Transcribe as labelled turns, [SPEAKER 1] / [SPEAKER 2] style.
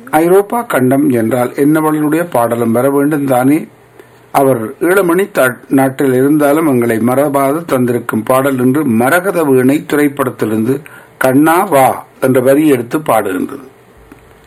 [SPEAKER 1] ஐரோப்பா கண்டம் என்றால் என்னவளுடைய பாடலும் வர வேண்டும் தானே. அவர் ஈழமணி நாட்டில் இருந்தாலும் எங்களை மறவாது தந்திருக்கும் பாடல் என்று மரகத வீணை திரைப்படத்திலிருந்து கண்ணா வா என்ற வரி எடுத்து பாடுகின்றது.